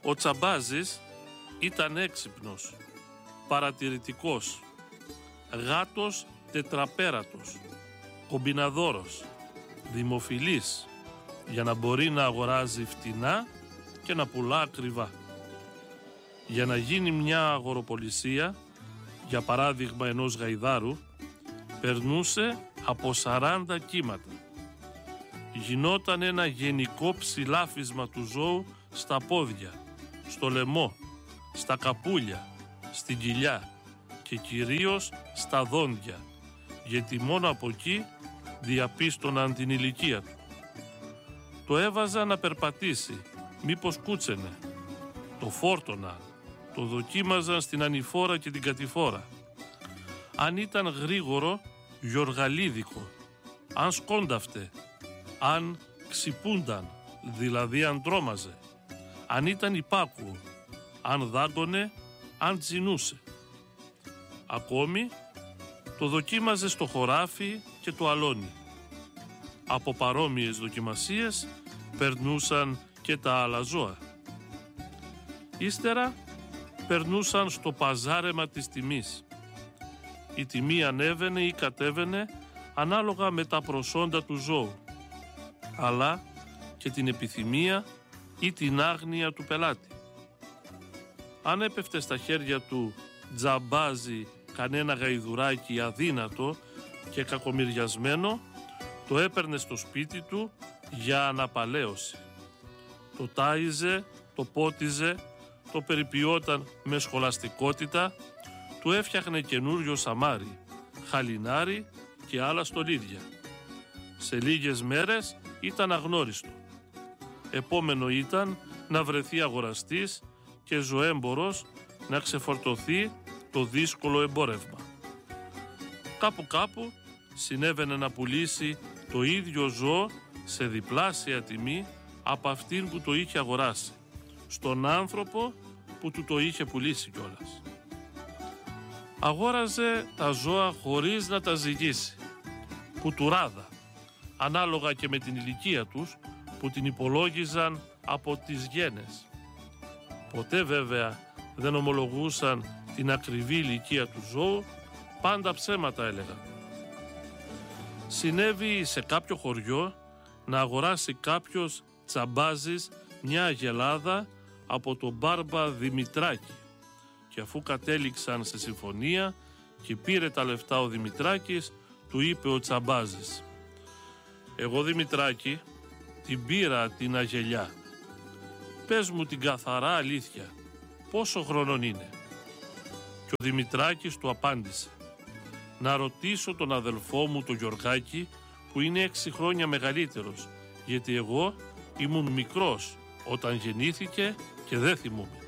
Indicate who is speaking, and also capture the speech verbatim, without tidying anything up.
Speaker 1: Ο Τσαμπάζης ήταν έξυπνος, παρατηρητικός, γάτος τετραπέρατος, κομπιναδόρος, δημοφιλής, για να μπορεί να αγοράζει φτηνά και να πουλά ακριβά. Για να γίνει μια αγοροπολισία, για παράδειγμα ενός γαϊδάρου, περνούσε από σαράντα κύματα. Γινόταν ένα γενικό ψηλάφισμα του ζώου στα πόδια, στο λαιμό, στα καπούλια, στην κοιλιά και κυρίως στα δόντια, γιατί μόνο από εκεί διαπίστωναν την ηλικία του. Το έβαζα να περπατήσει, μήπως κούτσενε. Το φόρτωναν, το δοκίμαζαν στην ανηφόρα και την κατηφόρα. Αν ήταν γρήγορο, γιοργαλίδικο, αν σκόνταυτε, αν ξυπούνταν, δηλαδή αν τρόμαζε, αν ήταν υπάκουο, αν δάγκωνε, αν τσινούσε. Ακόμη το δοκίμαζε στο χωράφι και το αλόνι. Από παρόμοιες δοκιμασίες περνούσαν και τα άλλα ζώα. Ύστερα περνούσαν στο παζάρεμα της τιμής. Η τιμή ανέβαινε ή κατέβαινε ανάλογα με τα προσόντα του ζώου, αλλά και την επιθυμία ή την άγνοια του πελάτη. Αν έπεφτε στα χέρια του Τζαμπάζη κανένα γαϊδουράκι αδύνατο και κακομοιριασμένο, το έπαιρνε στο σπίτι του για αναπαλαίωση. Το τάιζε, το πότιζε, το περιποιόταν με σχολαστικότητα, του έφτιαχνε καινούριο σαμάρι, χαλινάρι και άλλα στολίδια. Σε λίγες μέρες ήταν αγνώριστο. Επόμενο ήταν να βρεθεί αγοραστής και ζωέμπορος να ξεφορτωθεί το δύσκολο εμπόρευμα. Κάπου κάπου συνέβαινε να πουλήσει το ίδιο ζώο σε διπλάσια τιμή από αυτήν που το είχε αγοράσει, στον άνθρωπο που του το είχε πουλήσει κιόλας. Αγόραζε τα ζώα χωρίς να τα ζυγίσει, κουτουράδα, ανάλογα και με την ηλικία τους που την υπολόγιζαν από τις γένες. Ποτέ βέβαια δεν ομολογούσαν την ακριβή ηλικία του ζώου, πάντα ψέματα έλεγαν. Συνέβη σε κάποιο χωριό να αγοράσει κάποιος Τσαμπάζης μια αγελάδα από τον μπάρμπα Δημητράκη, και αφού κατέληξαν σε συμφωνία και πήρε τα λεφτά ο Δημητράκης, του είπε ο Τσαμπάζης: «Εγώ, Δημητράκη, την πήρα την αγελιά. Πες μου την καθαρά αλήθεια, πόσο χρονών είναι?» Και ο Δημητράκης του απάντησε: «Να ρωτήσω τον αδελφό μου τον Γιωργάκη, που είναι έξι χρόνια μεγαλύτερος, γιατί εγώ ήμουν μικρός όταν γεννήθηκε και δεν θυμούμαι».